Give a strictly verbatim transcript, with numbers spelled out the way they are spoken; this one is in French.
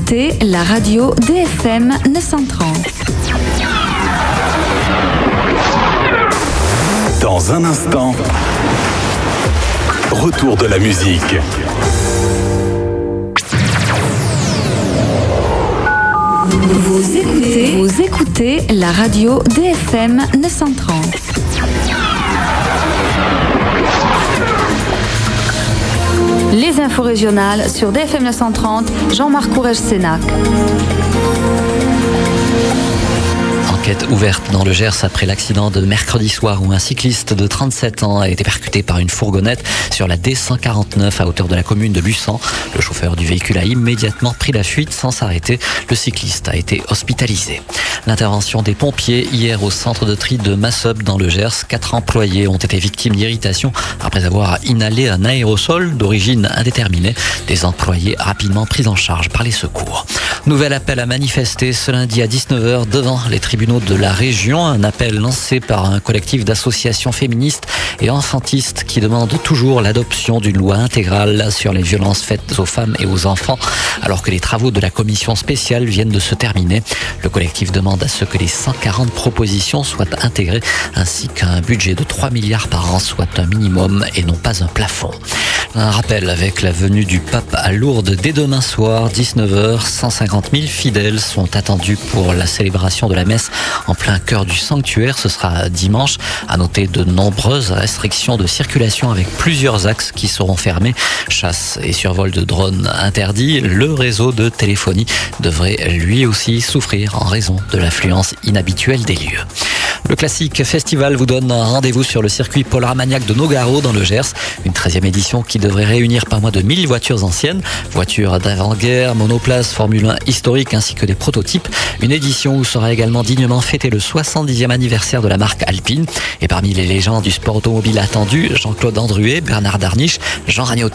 écoutez la radio D F M neuf cent trente. Dans un instant, retour de la musique. Vous écoutez, vous écoutez la radio D F M neuf cent trente. Les infos régionales sur D F M neuf cent trente, Jean-Marc Courrèges-Sénac. Enquête ouverte dans le Gers après l'accident de mercredi soir où un cycliste de trente-sept ans a été percuté par une fourgonnette sur la D cent quarante-neuf à hauteur de la commune de Luçan. Le chauffeur du véhicule a immédiatement pris la fuite sans s'arrêter. Le cycliste a été hospitalisé. L'intervention des pompiers hier au centre de tri de Massob dans le Gers. Quatre employés ont été victimes d'irritation après avoir inhalé un aérosol d'origine indéterminée. Des employés rapidement pris en charge par les secours. Nouvel appel à manifester ce lundi à dix-neuf heures devant les tribunaux de la région. Un appel lancé par un collectif d'associations féministes et enfantistes qui demande toujours l'adoption d'une loi intégrale sur les violences faites aux femmes et aux enfants alors que les travaux de la commission spéciale viennent de se terminer. Le collectif demande à ce que les cent quarante propositions soient intégrées ainsi qu'un budget de trois milliards par an soit un minimum et non pas un plafond. Un rappel avec la venue du pape à Lourdes dès demain soir, dix-neuf heures. cent cinquante mille fidèles sont attendus pour la célébration de la messe en plein cœur du sanctuaire. Ce sera dimanche. À noter de nombreuses restrictions de circulation avec plusieurs axes qui seront fermés. Chasse et survol de drones interdits. Le réseau de téléphonie devrait lui aussi souffrir en raison de l'affluence inhabituelle des lieux. Le classique festival vous donne un rendez-vous sur le circuit Paul Armagnac de Nogaro dans le Gers. Une treizième édition qui devrait réunir pas moins de mille voitures anciennes. Voitures d'avant-guerre, monoplaces, Formule un historique ainsi que des prototypes. Une édition où sera également dignement fêté le soixante-dixième anniversaire de la marque Alpine. Et parmi les légendes du sport automobile attendu, Jean-Claude Andruet, Bernard Darniche, Jean Ragnotti.